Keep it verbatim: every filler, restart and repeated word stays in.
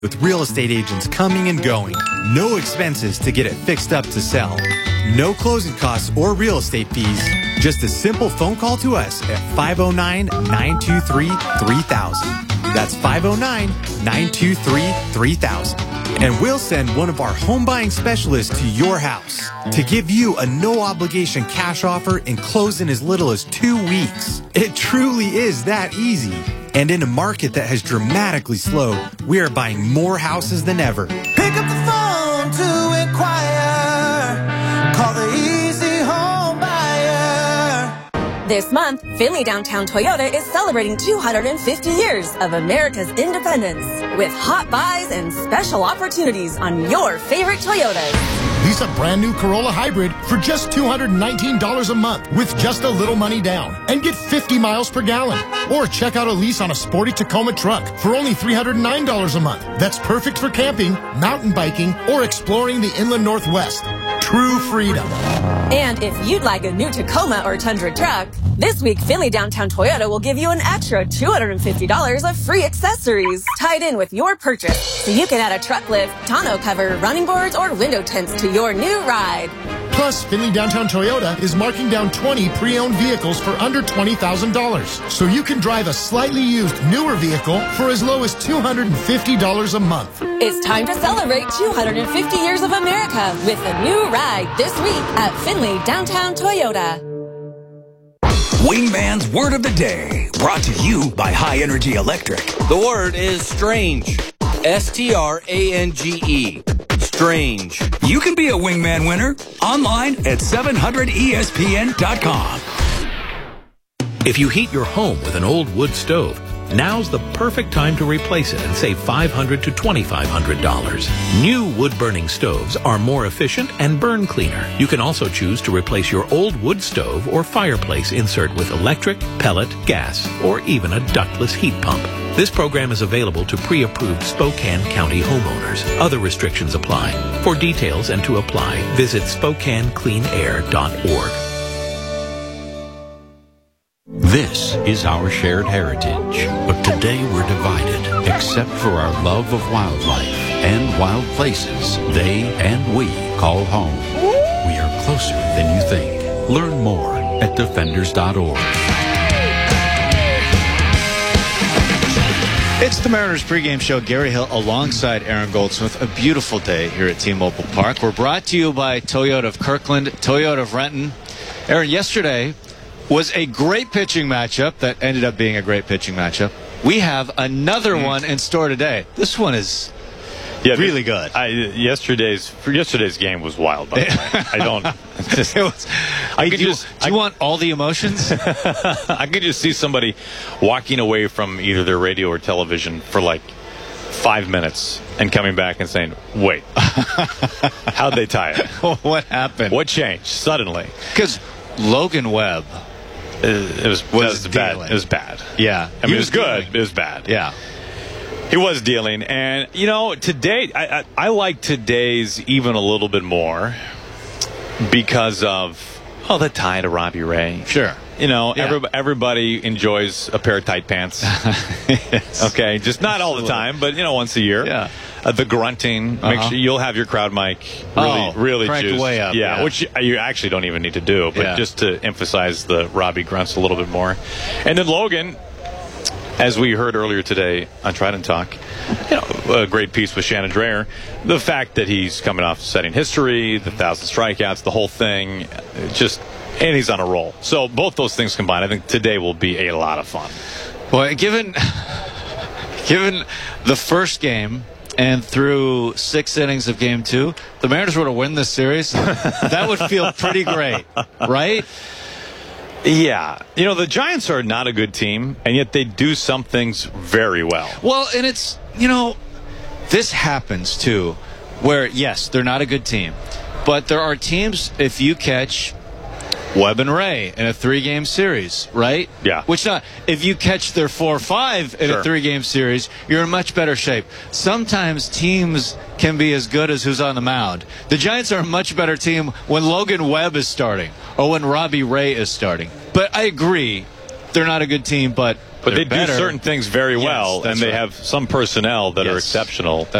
With real estate agents coming and going, no expenses to get it fixed up to sell, no closing costs or real estate fees, just a simple phone call to us at five oh nine, nine two three, three thousand. That's five oh nine, nine two three, three thousand. And we'll send one of our home buying specialists to your house to give you a no-obligation cash offer and close in as little as two weeks. It truly is that easy. And in a market that has dramatically slowed, we are buying more houses than ever. Pick up the phone to inquire. Call the Easy Home Buyer. This month, Finley Downtown Toyota is celebrating two hundred fifty years of America's independence with hot buys and special opportunities on your favorite Toyotas. Lease a brand new Corolla Hybrid for just two hundred nineteen dollars a month with just a little money down and get fifty miles per gallon. Or check out a lease on a sporty Tacoma truck for only three hundred nine dollars a month. That's perfect for camping, mountain biking, or exploring the inland Northwest. True freedom. And if you'd like a new Tacoma or Tundra truck, this week Finley Downtown Toyota will give you an extra two hundred fifty dollars of free accessories tied in with your purchase, so you can add a truck lift, tonneau cover, running boards, or window tints to your new ride. Plus, Finley Downtown Toyota is marking down twenty pre-owned vehicles for under twenty thousand dollars. So you can drive a slightly used, newer vehicle for as low as two hundred fifty dollars a month. It's time to celebrate two hundred fifty years of America with a new ride this week at Finley Downtown Toyota. Wingman's Word of the Day, brought to you by High Energy Electric. The word is strange. S T R A N G E. Strange. You can be a Wingman winner online at seven hundred E S P N dot com. If you heat your home with an old wood stove, now's the perfect time to replace it and save five hundred to twenty-five hundred dollars. New wood-burning stoves are more efficient and burn cleaner. You can also choose to replace your old wood stove or fireplace insert with electric, pellet, gas, or even a ductless heat pump. This program is available to pre-approved Spokane County homeowners. Other restrictions apply. For details and to apply, visit Spokane Clean Air dot org. This is our shared heritage, but today we're divided, except for our love of wildlife and wild places they and we call home. We are closer than you think. Learn more at defenders dot org. It's the Mariners pregame show. Gary Hill alongside Aaron Goldsmith. A beautiful day here at T-Mobile Park. We're brought to you by Toyota of Kirkland, Toyota of Renton. Aaron, yesterday was a great pitching matchup that ended up being a great pitching matchup. We have another mm. one in store today. This one is yeah, really good. I, yesterday's yesterday's game was wild, by the way. I don't. Just, it was, I do, just, do you I, want all the emotions? I could just see somebody walking away from either their radio or television for like five minutes and coming back and saying, wait, how'd they tie it? What happened? What changed suddenly? Because Logan Webb, it was, was, was bad. It was bad. Yeah. I mean, it was good. Dealing. It was bad. Yeah. He was dealing. And, you know, today, I, I, I like today's even a little bit more because of, oh, the tie to Robbie Ray. Sure. You know, yeah. every, everybody enjoys a pair of tight pants. Yes. Okay. Just not all the time, but, you know, once a year. Yeah. Uh, the grunting, uh-huh. make sure you'll have your crowd mic really, oh, really crank juiced. Way up, yeah, yeah, which you actually don't even need to do, but yeah. just to emphasize the Robbie grunts a little bit more. And then Logan, as we heard earlier today on Trident Talk, you know, a great piece with Shannon Drayer. The fact that he's coming off setting history, the thousand strikeouts, the whole thing, just, and he's on a roll. So both those things combined, I think today will be a lot of fun. Well, given given the first game and through six innings of game two, the Mariners were to win this series, that would feel pretty great, right? Yeah. You know, the Giants are not a good team, and yet they do some things very well. Well, and it's, you know, this happens, too, where, yes, they're not a good team. But there are teams, if you catch Webb and Ray in a three-game series, right? Yeah. Which not, if you catch their four or five in sure. a three-game series, you're in much better shape. Sometimes teams can be as good as who's on the mound. The Giants are a much better team when Logan Webb is starting or when Robbie Ray is starting. But I agree, they're not a good team, but But They're they better. do certain things very Yes, well, that's and they right. have some personnel that are Yes. exceptional.